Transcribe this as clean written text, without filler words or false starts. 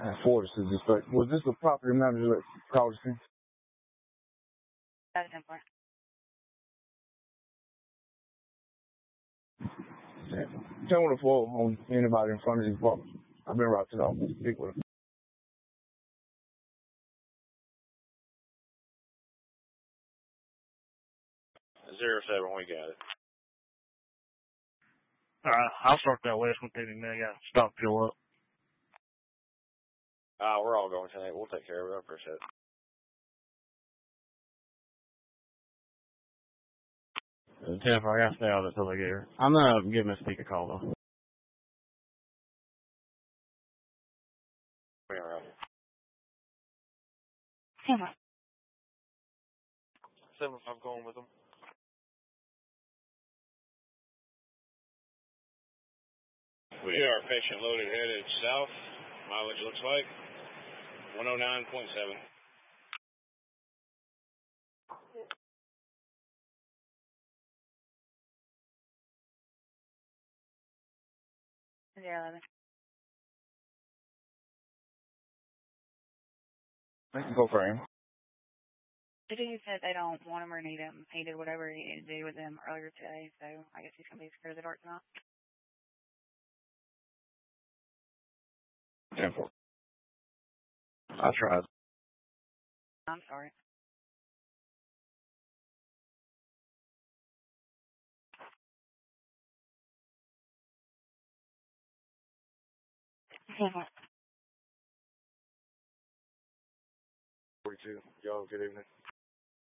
Forest is just like, was this the property manager that called us in? That's important. Tell me the floor on anybody in front of these folks. I've been right to the office to speak with them. 07, we got it. Alright, I'll start that west one thing and then I got to stop fuel up. We're all going tonight. We'll take care of it. I appreciate it. Jennifer, I gotta stay out until they get here. I'm gonna give Miss Peak a call though. Hang on. 7-5 going with them. We are patient loaded headed south. Mileage looks like 109.7. $011. They can go for him. The dude said they don't want him or need him. He did whatever he needed to do with them earlier today, so I guess he's going to be scared of the dark tonight. 10-4. I tried. I'm sorry. Hang on. 42. Y'all have a good evening.